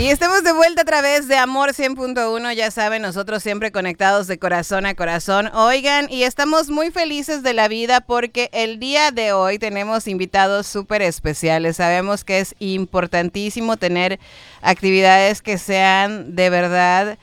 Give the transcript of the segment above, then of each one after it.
Y estamos de vuelta a través de Amor 100.1, ya saben, nosotros siempre conectados de corazón a corazón. Oigan, y estamos muy felices de la vida porque el día de hoy tenemos invitados súper especiales. Sabemos que es importantísimo tener actividades que sean de verdad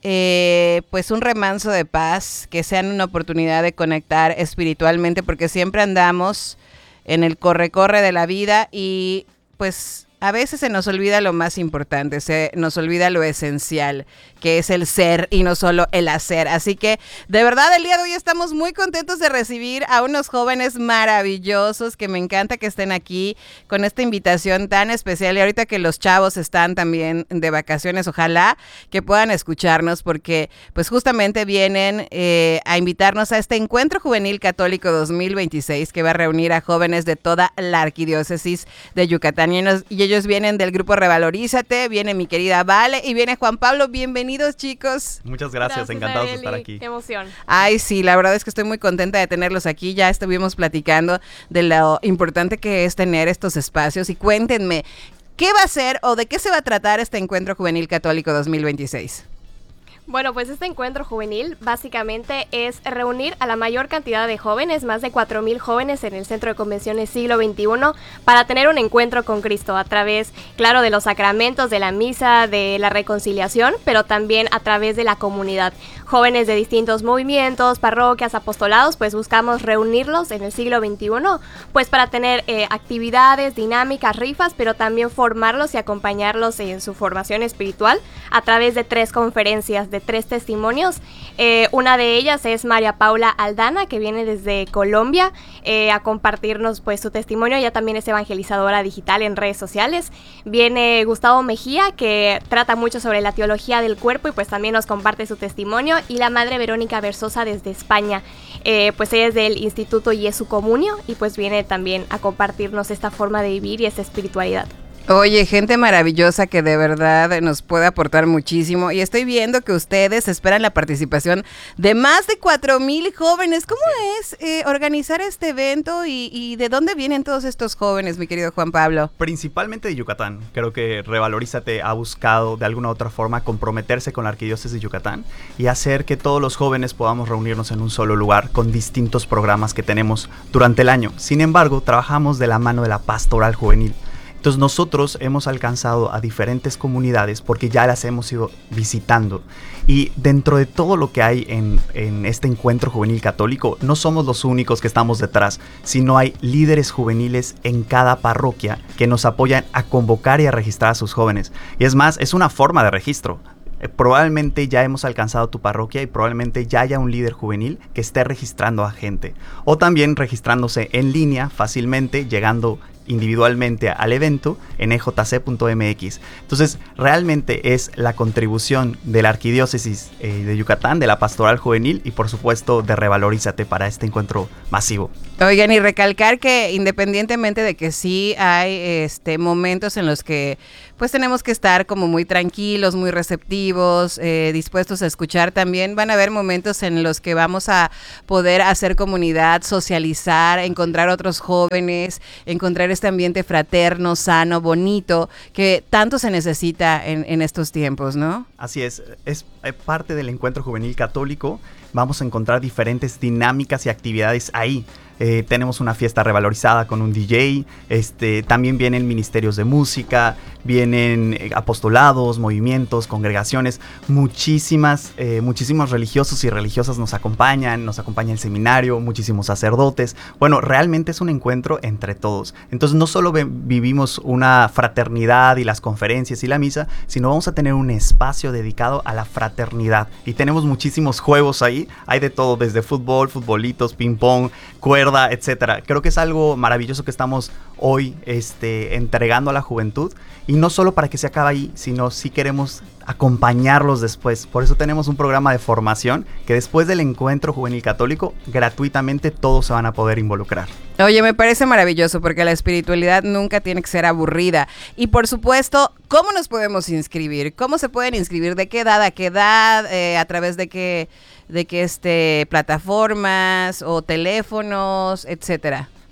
pues un remanso de paz, que sean una oportunidad de conectar espiritualmente, porque siempre andamos en el corre-corre de la vida y pues a veces se nos olvida lo más importante, se nos olvida lo esencial, que es el ser y no solo el hacer. Así que, de verdad, el día de hoy estamos muy contentos de recibir a unos jóvenes maravillosos que me encanta que estén aquí con esta invitación tan especial. Y ahorita que los chavos están también de vacaciones, ojalá que puedan escucharnos porque, pues, justamente vienen a invitarnos a este Encuentro Juvenil Católico 2026 que va a reunir a jóvenes de toda la arquidiócesis de Yucatán. Y ellos vienen del grupo Revalorízate, viene mi querida Vale y viene Juan Pablo. Bienvenidos, chicos. Muchas gracias, encantados de estar aquí. Qué emoción. Ay, sí, la verdad es que estoy muy contenta de tenerlos aquí. Ya estuvimos platicando de lo importante que es tener estos espacios. Y cuéntenme, ¿qué va a ser o de qué se va a tratar este Encuentro Juvenil Católico 2026? Bueno, pues este encuentro juvenil básicamente es reunir a la mayor cantidad de jóvenes, más de 4,000 jóvenes en el Centro de Convenciones Siglo XXI, para tener un encuentro con Cristo a través, claro, de los sacramentos, de la misa, de la reconciliación, pero también a través de la comunidad. Jóvenes de distintos movimientos, parroquias, apostolados, pues buscamos reunirlos en el siglo XXI, pues para tener actividades, dinámicas, rifas, pero también formarlos y acompañarlos en su formación espiritual a través de 3 conferencias, de 3 testimonios. Una de ellas es María Paula Aldana, que viene desde Colombia a compartirnos pues su testimonio. Ella también es evangelizadora digital en redes sociales. Viene Gustavo Mejía, que trata mucho sobre la teología del cuerpo y pues también nos comparte su testimonio. Y la madre Verónica Versosa desde España, pues ella es del Instituto Jesu Comunio y pues viene también a compartirnos esta forma de vivir y esta espiritualidad. Oye, gente maravillosa que de verdad nos puede aportar muchísimo y estoy viendo que ustedes esperan la participación de más de 4,000 jóvenes. ¿Cómo es organizar este evento y de dónde vienen todos estos jóvenes, mi querido Juan Pablo? Principalmente de Yucatán. Creo que Revalorízate ha buscado de alguna u otra forma comprometerse con la Arquidiócesis de Yucatán y hacer que todos los jóvenes podamos reunirnos en un solo lugar con distintos programas que tenemos durante el año. Sin embargo, trabajamos de la mano de la Pastoral Juvenil. Entonces nosotros hemos alcanzado a diferentes comunidades porque ya las hemos ido visitando y dentro de todo lo que hay en este encuentro juvenil católico no somos los únicos que estamos detrás, sino hay líderes juveniles en cada parroquia que nos apoyan a convocar y a registrar a sus jóvenes. Y es más, es una forma de registro. Probablemente ya hemos alcanzado tu parroquia y probablemente ya haya un líder juvenil que esté registrando a gente o también registrándose en línea fácilmente, llegando individualmente al evento en ejc.mx. Entonces realmente es la contribución de la Arquidiócesis de Yucatán, de la Pastoral Juvenil y por supuesto de Revalorízate para este encuentro masivo. Oigan, y recalcar que independientemente de que sí hay momentos en los que pues tenemos que estar como muy tranquilos, muy receptivos, dispuestos a escuchar, también van a haber momentos en los que vamos a poder hacer comunidad, socializar, encontrar otros jóvenes, encontrar este ambiente fraterno, sano, bonito, que tanto se necesita en estos tiempos, ¿no? Así es parte del Encuentro Juvenil Católico. Vamos a encontrar diferentes dinámicas y actividades ahí. Tenemos una fiesta revalorizada con un DJ, también vienen ministerios de música, vienen apostolados, movimientos, congregaciones, muchísimos religiosos y religiosas nos acompaña el seminario, muchísimos sacerdotes. Bueno, realmente es un encuentro entre todos. Entonces no solo vivimos una fraternidad y las conferencias y la misa, sino vamos a tener un espacio dedicado a la fraternidad y tenemos muchísimos juegos ahí, hay de todo, desde fútbol, futbolitos, ping pong, cuerda, etcétera. Creo que es algo maravilloso que estamos hoy entregando a la juventud y no solo para que se acabe ahí, sino si queremos acompañarlos después. Por eso tenemos un programa de formación que después del Encuentro Juvenil Católico gratuitamente todos se van a poder involucrar. Oye, me parece maravilloso porque la espiritualidad nunca tiene que ser aburrida. Y por supuesto, ¿cómo nos podemos inscribir? ¿Cómo se pueden inscribir? ¿De qué edad a qué edad? ¿A través de qué plataformas o teléfonos, etcétera?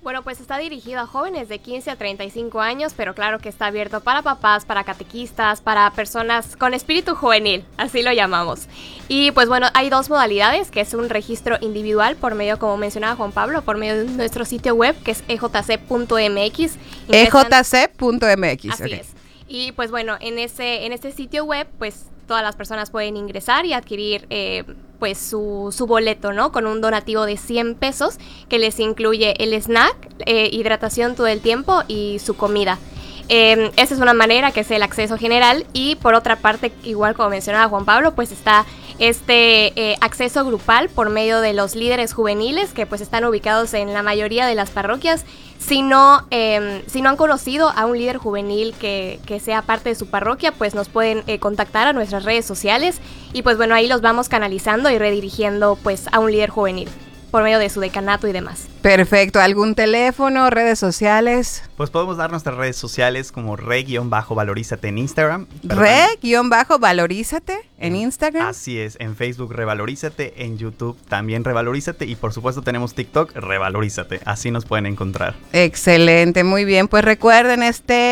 Bueno, pues está dirigido a jóvenes de 15 a 35 años, pero claro que está abierto para papás, para catequistas, para personas con espíritu juvenil, así lo llamamos. Y pues bueno, hay 2 modalidades, que es un registro individual por medio, como mencionaba Juan Pablo, por medio de nuestro sitio web, que es ejc.mx. ejc.mx, Así es. Y pues bueno, en este sitio web, pues todas las personas pueden ingresar y adquirir pues su boleto, ¿no? Con un donativo de 100 pesos que les incluye el snack, hidratación todo el tiempo y su comida. Esa es una manera, que es el acceso general. Y por otra parte, igual como mencionaba Juan Pablo, pues está este acceso grupal por medio de los líderes juveniles que pues están ubicados en la mayoría de las parroquias. Si no han conocido a un líder juvenil que sea parte de su parroquia, pues nos pueden contactar a nuestras redes sociales y pues bueno, ahí los vamos canalizando y redirigiendo pues a un líder juvenil por medio de su decanato y demás. Perfecto. ¿Algún teléfono, redes sociales? Pues podemos dar nuestras redes sociales como re-valorízate en Instagram. Re-valorízate en Instagram. Así es, en Facebook Revalorízate, en YouTube también Revalorízate y por supuesto tenemos TikTok Revalorízate, así nos pueden encontrar. Excelente, muy bien. Pues recuerden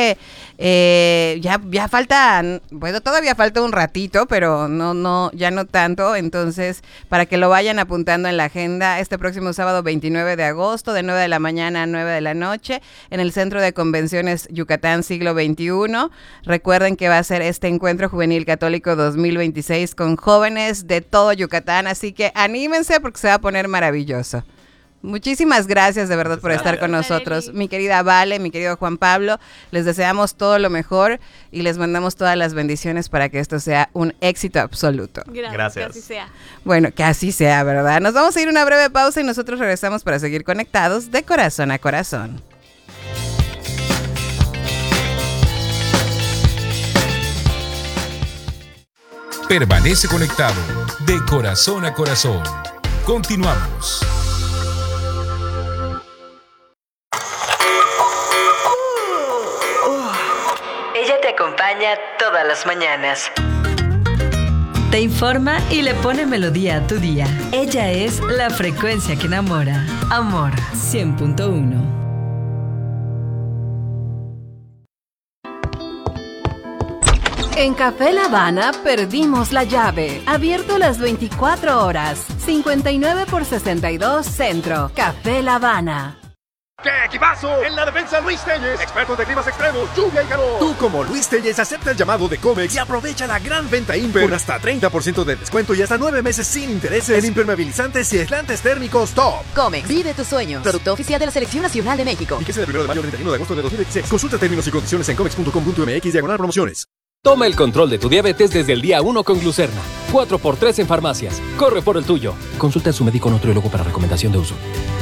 ya falta, bueno, todavía falta un ratito, pero ya no tanto, entonces para que lo vayan apuntando en la agenda, este próximo sábado 29 de agosto, de 9 de la mañana a 9 de la noche, en el Centro de Convenciones Yucatán Siglo XXI. Recuerden que va a ser este Encuentro Juvenil Católico 2026 con jóvenes de todo Yucatán, así que anímense porque se va a poner maravilloso. Muchísimas gracias de verdad por estar con nosotros, mi querida Vale, mi querido Juan Pablo. Les deseamos todo lo mejor y les mandamos todas las bendiciones para que esto sea un éxito absoluto. Gracias. Que así sea. Bueno, que así sea, ¿verdad? Nos vamos a ir a una breve pausa y nosotros regresamos para seguir conectados de corazón a corazón. Permanece conectado de corazón a corazón. Continuamos. Ella te acompaña todas las mañanas. Te informa y le pone melodía a tu día. Ella es la frecuencia que enamora. Amor 100.1. En Café La Habana perdimos la llave. Abierto las 24 horas. 59 por 62 Centro. Café La Habana. ¡Qué equipazo! En la defensa, Luis Telles, expertos de climas extremos, lluvia y calor. Tú, como Luis Telles, acepta el llamado de Comex y aprovecha la gran venta Imper con hasta 30% de descuento y hasta 9 meses sin intereses en impermeabilizantes y aislantes térmicos top. Comex, vive tus sueños. Producto oficial de la Selección Nacional de México. Y que sea del 1 de mayo al 31 de agosto de 2016. Consulta términos y condiciones en comex.com.mx/promociones. Toma el control de tu diabetes desde el día 1 con Glucerna. 4x3 en farmacias. Corre por el tuyo. Consulta a su médico nutriólogo para recomendación de uso.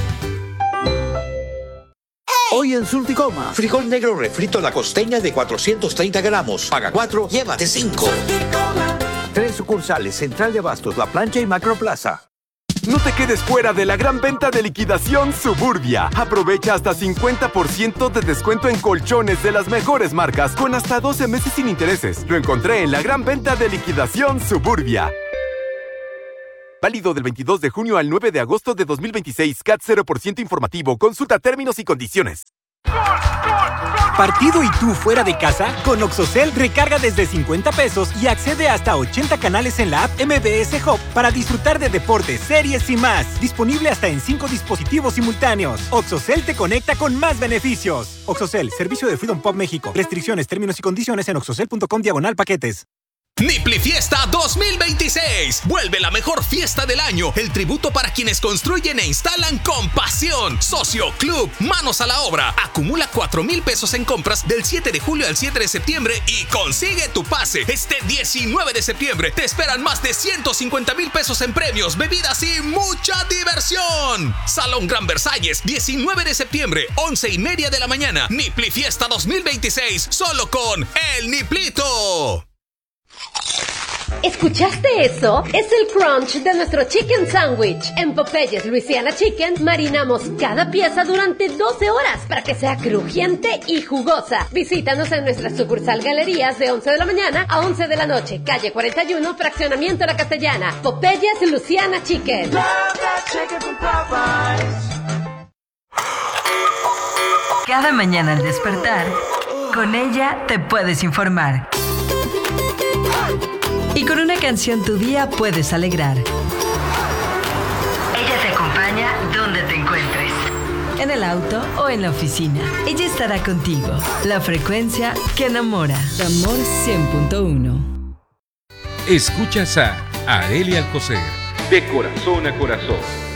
Hoy en Sulticoma, frijol negro refrito a la costeña de 430 gramos. Paga 4, llévate 5. 3 sucursales, Central de Abastos, La Plancha y Macroplaza. No te quedes fuera de la gran venta de liquidación Suburbia. Aprovecha hasta 50% de descuento en colchones de las mejores marcas con hasta 12 meses sin intereses. Lo encontré en la gran venta de liquidación Suburbia. Válido del 22 de junio al 9 de agosto de 2026. CAT 0% informativo. Consulta términos y condiciones. ¿Partido y tú fuera de casa? Con Oxocel recarga desde 50 pesos y accede a hasta 80 canales en la app MBS Hub para disfrutar de deportes, series y más. Disponible hasta en 5 dispositivos simultáneos. Oxocel te conecta con más beneficios. Oxocel, servicio de Freedom Pop México. Restricciones, términos y condiciones en oxocel.com/paquetes. Nipli Fiesta 2026. Vuelve la mejor fiesta del año. El tributo para quienes construyen e instalan con pasión. Socio, club, manos a la obra. Acumula 4,000 pesos en compras del 7 de julio al 7 de septiembre y consigue tu pase. Este 19 de septiembre te esperan más de 150,000 pesos en premios, bebidas y mucha diversión. Salón Gran Versalles, 19 de septiembre, 11:30 de la mañana. Nipli Fiesta 2026. Solo con El Niplito. ¿Escuchaste eso? Es el crunch de nuestro chicken sandwich. En Popeyes Louisiana Chicken marinamos cada pieza durante 12 horas para que sea crujiente y jugosa. Visítanos en nuestra sucursal Galerías de 11 de la mañana a 11 de la noche, calle 41, fraccionamiento La Castellana. Popeyes Louisiana Chicken. Cada mañana al despertar, con ella te puedes informar. Y con una canción tu día puedes alegrar. Ella te acompaña donde te encuentres. En el auto o en la oficina. Ella estará contigo. La frecuencia que enamora. Amor 100.1. Escuchas a Arelia Alcocer. De corazón a corazón.